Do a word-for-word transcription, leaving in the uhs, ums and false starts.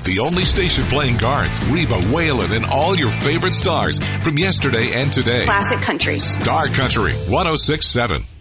the only station playing Garth, Reba, Waylon, and all your favorite stars from yesterday and today. Classic country. Star Country one oh six point seven.